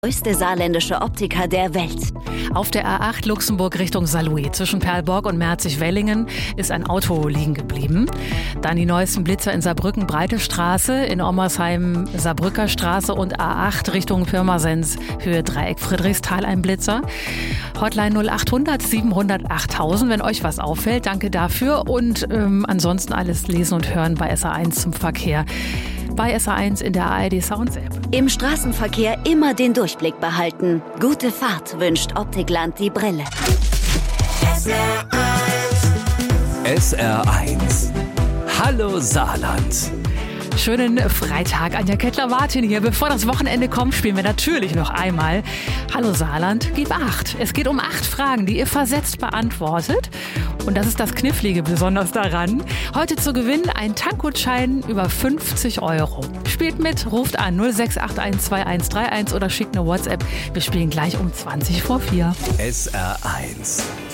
Größte saarländische Optiker der Welt. Auf der A8 Luxemburg Richtung Saarlouis zwischen Perlborg und Merzig-Wellingen ist ein Auto liegen geblieben. Dann die neuesten Blitzer in Saarbrücken Breite Straße, in Ommersheim Saarbrücker Straße und A8 Richtung Pirmasens Höhe Dreieck Friedrichsthal ein Blitzer. Hotline 0800 700 8000, wenn euch was auffällt. Danke dafür und ansonsten alles lesen und hören bei SA1 zum Verkehr. Bei SA1 in der ARD Sounds App. Im Straßenverkehr immer den Durchblick behalten. Gute Fahrt wünscht Optikland die Brille. SR1. Hallo Saarland. Schönen Freitag. Anja Kettler-Martin hier. Bevor das Wochenende kommt, spielen wir natürlich noch einmal Hallo Saarland, gib Acht. Es geht um 8 Fragen, die ihr versetzt beantwortet. Und das ist das Knifflige besonders daran. Heute zu gewinnen ein Tankgutschein über 50 €. Spielt mit, ruft an 06812131 oder schickt eine WhatsApp. Wir spielen gleich um 20 vor 4. SR1.